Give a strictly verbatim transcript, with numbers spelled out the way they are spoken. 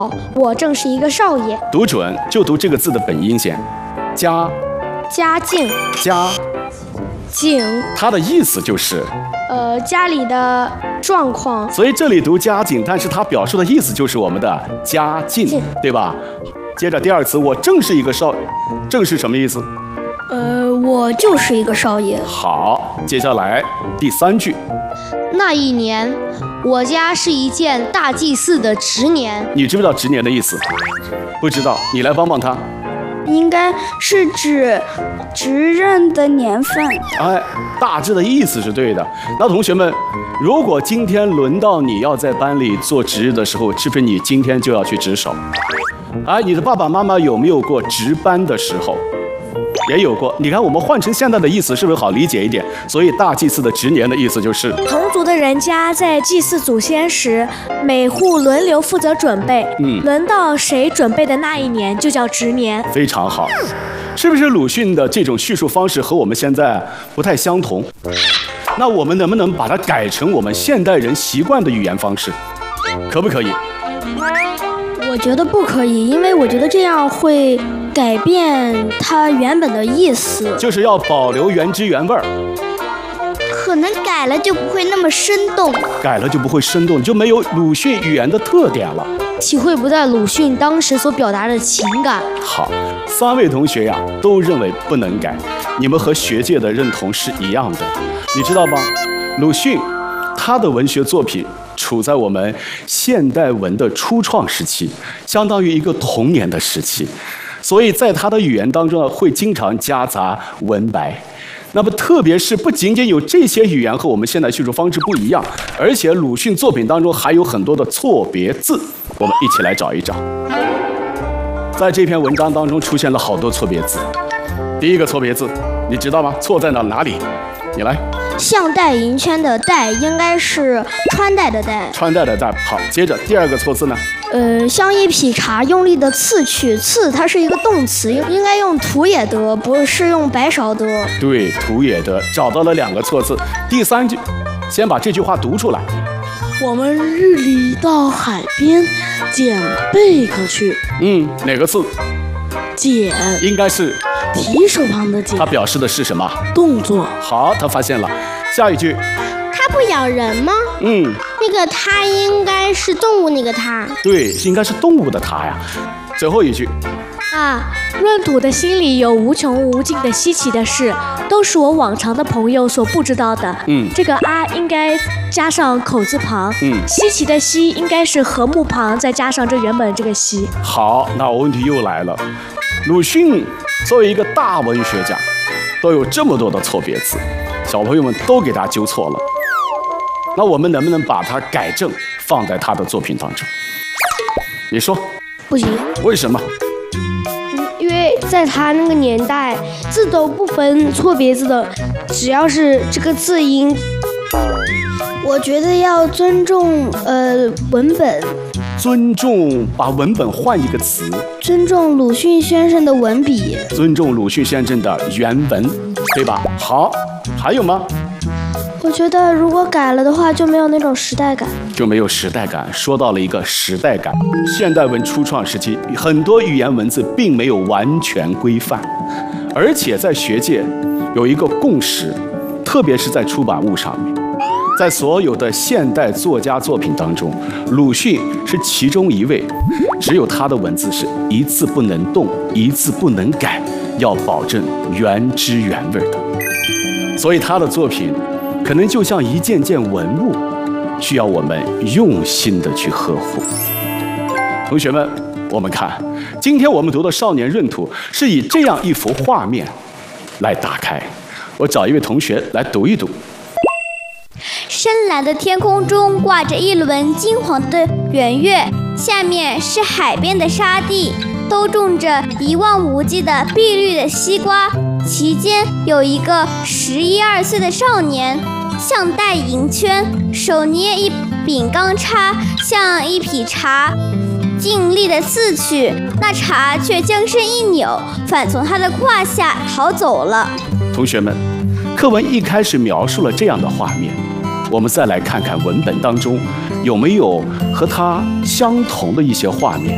我正是一个少爷。 读准，就读这个字的本音先。家， 家境， 家， 境， 它的意思就是， 呃，家里的状况。 所以这里读家境，但是它表述的意思就是我们的家境，对吧？接着第二词，我正是一个少，正是什么意思？ 呃，我就是一个少爷。 好，接下来第三句。 那一年，我家是一件大祭祀的值年。 你知不知道值年的意思？不知道，你来帮帮他。 应该是指职任的年份。 哎，大致的意思是对的。那同学们，如果今天轮到你要在班里做值日的时候，是不是你今天就要去值守？哎，你的爸爸妈妈有没有过值班的时候？也有过。你看，我们换成现在的意思是不是好理解一点？所以大祭祀的值年的意思就是同族的人家在祭祀祖先时，每户轮流负责准备，嗯，轮到谁准备的那一年就叫值年。 非常好，是不是鲁迅的这种叙述方式和我们现在不太相同？那我们能不能把它改成我们现代人习惯的语言方式？可不可以？ 我觉得不可以，因为我觉得这样会改变它原本的意思， 就是要保留原汁原味儿。 可能改了就不会那么生动， 改了就不会生动，就没有鲁迅语言的特点了， 体会不到鲁迅当时所表达的情感。 好，三位同学呀都认为不能改，你们和学界的认同是一样的，你知道吗？鲁迅他的文学作品处在我们现代文的初创时期，相当于一个童年的时期，所以在他的语言当中呢，会经常夹杂文白。那么特别是不仅仅有这些语言和我们现在叙述方式不一样，而且鲁迅作品当中还有很多的错别字，我们一起来找一找。在这篇文章当中出现了好多错别字，第一个错别字你知道吗？错在哪哪里？你来。 项带银圈的带应该是穿戴的戴， 穿戴的戴。好，接着第二个错字呢？ 呃，像一匹茶用力的刺去，刺它是一个动词，应该用土也得，不是用白少得。 对，土也得，找到了两个错字。第三句，先把这句话读出来。 我们日里到海边捡贝壳去。 嗯，哪个字？ 捡， 应该是提手旁的捡。 它表示的是什么？ 动作。 好，他发现了。下一句。 它不咬人吗？ 嗯， 那个它应该是动物那个它。 对，应该是动物的它呀。最后一句。 啊，闰土的心里有无穷无尽的稀奇的事，都是我往常的朋友所不知道的。 嗯， 这个啊应该加上口字旁。 嗯， 稀奇的稀应该是禾木旁再加上这原本这个稀。 好，那问题又来了。鲁迅作为一个大文学家，都有这么多的错别字，小朋友们都给他纠错了。那我们能不能把它改正，放在他的作品当中？你说？ 不行。 为什么？ 因为在他那个年代，字都不分错别字的，只要是这个字音。 我觉得要尊重呃文本， 尊重把文本换一个词， 尊重鲁迅先生的文笔， 尊重鲁迅先生的原文，对吧？好，还有吗？ 我觉得如果改了的话，就没有那种时代感， 就没有时代感。说到了一个时代感，现代文初创时期，很多语言文字并没有完全规范，而且在学界有一个共识，特别是在出版物上面，在所有的现代作家作品当中，鲁迅是其中一位，只有他的文字是一字不能动，一字不能改，要保证原汁原味的。所以他的作品可能就像一件件文物，需要我们用心的去呵护。同学们，我们看，今天我们读的《少年闰土》是以这样一幅画面来打开。我找一位同学来读一读。 深蓝的天空中挂着一轮金黄的圆月，下面是海边的沙地，都种着一望无际的碧绿的西瓜。其间有一个十一二岁的少年，项带银圈，手捏一柄钢叉，像一匹茶，尽力的刺去，那茶却将身一扭，反从他的胯下逃走了。 同学们，课文一开始描述了这样的画面，我们再来看看文本当中有没有和它相同的一些画面。